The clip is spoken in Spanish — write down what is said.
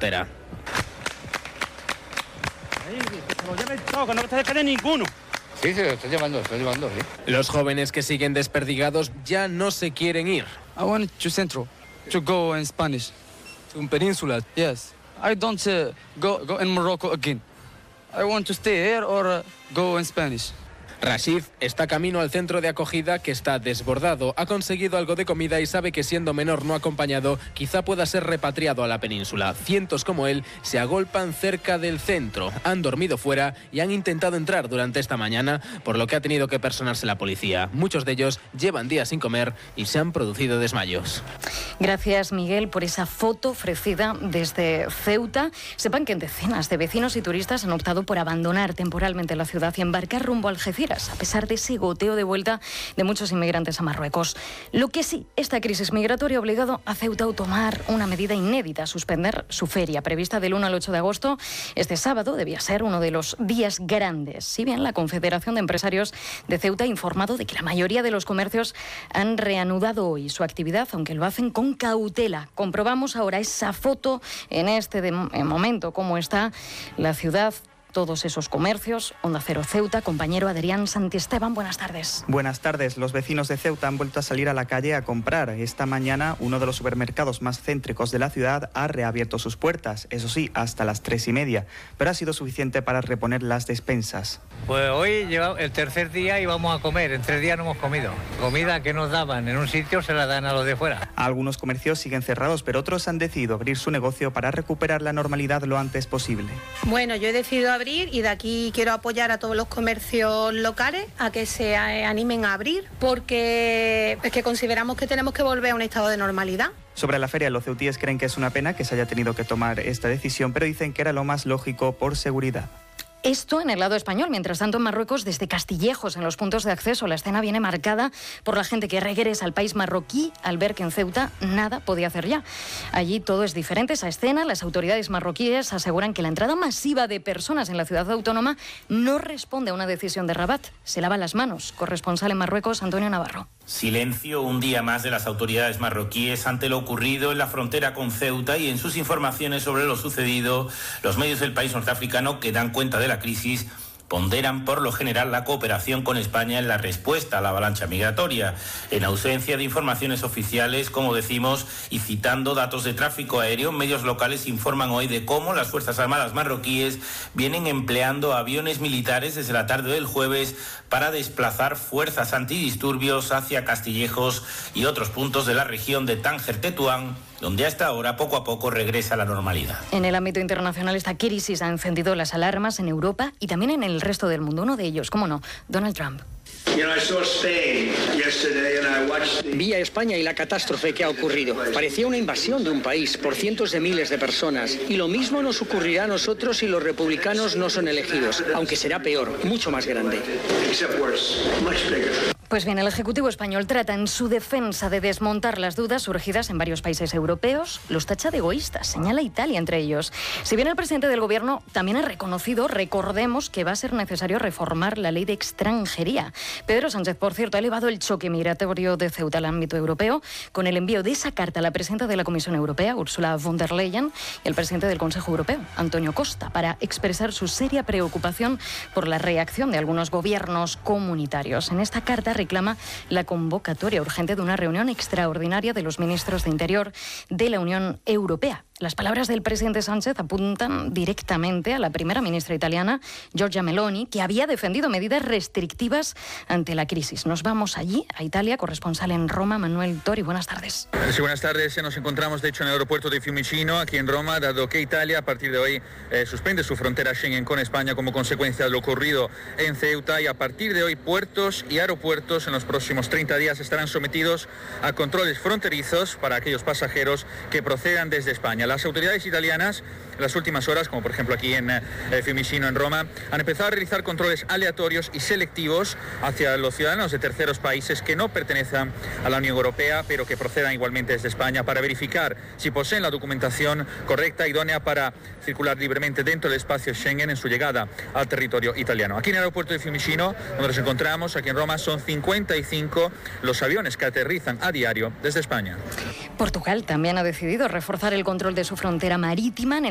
frontera. Que no se quede ninguno. Sí, se lo está llevando, sí. Los jóvenes que siguen desperdigados ya no se quieren ir. I want to Central, to go in Spanish. To Península. Yes. I don't go in Morocco again. I want to stay here or go in Spanish. Rashid está camino al centro de acogida que está desbordado. Ha conseguido algo de comida y sabe que siendo menor no acompañado, quizá pueda ser repatriado a la península. Cientos como él se agolpan cerca del centro. Han dormido fuera y han intentado entrar durante esta mañana, por lo que ha tenido que personarse la policía. Muchos de ellos llevan días sin comer y se han producido desmayos. Gracias, Miguel, por esa foto ofrecida desde Ceuta. Sepan que decenas de vecinos y turistas han optado por abandonar temporalmente la ciudad y embarcar rumbo a Algeciras, a pesar de ese goteo de vuelta de muchos inmigrantes a Marruecos. Lo que sí, esta crisis migratoria ha obligado a Ceuta a tomar una medida inédita, suspender su feria, prevista del 1 al 8 de agosto. Este sábado debía ser uno de los días grandes. Si bien la Confederación de Empresarios de Ceuta ha informado de que la mayoría de los comercios han reanudado hoy su actividad, aunque lo hacen con cautela. Comprobamos ahora esa foto en este momento, cómo está la ciudad, todos esos comercios. Onda Cero Ceuta, compañero Adrián Santisteban, buenas tardes. Buenas tardes. Los vecinos de Ceuta han vuelto a salir a la calle a comprar. Esta mañana uno de los supermercados más céntricos de la ciudad ha reabierto sus puertas, eso sí, hasta las 3:30, pero ha sido suficiente para reponer las despensas. Pues hoy lleva el tercer día y vamos a comer. En 3 días no hemos comido. Comida que nos daban en un sitio se la dan a los de fuera. Algunos comercios siguen cerrados, pero otros han decidido abrir su negocio para recuperar la normalidad lo antes posible. Bueno, yo he decidido abrir y de aquí quiero apoyar a todos los comercios locales a que se animen a abrir, porque es que consideramos que tenemos que volver a un estado de normalidad. Sobre la feria, los ceutíes creen que es una pena que se haya tenido que tomar esta decisión, pero dicen que era lo más lógico por seguridad. Esto en el lado español. Mientras tanto, en Marruecos, desde Castillejos, en los puntos de acceso, la escena viene marcada por la gente que regresa al país marroquí al ver que en Ceuta nada podía hacer ya. Allí todo es diferente, esa escena. Las autoridades marroquíes aseguran que la entrada masiva de personas en la ciudad autónoma no responde a una decisión de Rabat. Se lava las manos. Corresponsal en Marruecos, Antonio Navarro. Silencio un día más de las autoridades marroquíes ante lo ocurrido en la frontera con Ceuta, y en sus informaciones sobre lo sucedido, los medios del país norteafricano que dan cuenta de la crisis ponderan por lo general la cooperación con España en la respuesta a la avalancha migratoria. En ausencia de informaciones oficiales, como decimos, y citando datos de tráfico aéreo, medios locales informan hoy de cómo las Fuerzas Armadas marroquíes vienen empleando aviones militares desde la tarde del jueves para desplazar fuerzas antidisturbios hacia Castillejos y otros puntos de la región de Tánger-Tetuán, donde hasta ahora poco a poco regresa la normalidad. En el ámbito internacional, esta crisis ha encendido las alarmas en Europa y también en el resto del mundo. Uno de ellos, cómo no, Donald Trump. Vi a España y la catástrofe que ha ocurrido. Parecía una invasión de un país por cientos de miles de personas. Y lo mismo nos ocurrirá a nosotros si los republicanos no son elegidos, aunque será peor, mucho más grande. Pues bien, el Ejecutivo español trata en su defensa de desmontar las dudas surgidas en varios países europeos. Los tacha de egoístas, señala Italia entre ellos. Si bien el presidente del Gobierno también ha reconocido, recordemos, que va a ser necesario reformar la ley de extranjería. Pedro Sánchez, por cierto, ha elevado el choque migratorio de Ceuta al ámbito europeo con el envío de esa carta a la presidenta de la Comisión Europea, Ursula von der Leyen, y al presidente del Consejo Europeo, Antonio Costa, para expresar su seria preocupación por la reacción de algunos gobiernos comunitarios. En esta carta reclama la convocatoria urgente de una reunión extraordinaria de los ministros de Interior de la Unión Europea. Las palabras del presidente Sánchez apuntan directamente a la primera ministra italiana, Giorgia Meloni, que había defendido medidas restrictivas ante la crisis. Nos vamos allí, a Italia, corresponsal en Roma, Manuel Tori. Buenas tardes. Sí, buenas tardes. Nos encontramos, de hecho, en el aeropuerto de Fiumicino, aquí en Roma, dado que Italia, a partir de hoy, suspende su frontera Schengen con España como consecuencia de lo ocurrido en Ceuta, y a partir de hoy, puertos y aeropuertos en los próximos 30 días estarán sometidos a controles fronterizos para aquellos pasajeros que procedan desde España. Las autoridades italianas, en las últimas horas, como por ejemplo aquí en Fiumicino, en Roma, han empezado a realizar controles aleatorios y selectivos hacia los ciudadanos de terceros países que no pertenecen a la Unión Europea, pero que procedan igualmente desde España, para verificar si poseen la documentación correcta, idónea para circular libremente dentro del espacio Schengen en su llegada al territorio italiano. Aquí en el aeropuerto de Fiumicino, donde nos encontramos, aquí en Roma, son 55 los aviones que aterrizan a diario desde España. Portugal también ha decidido reforzar el control de su frontera marítima en el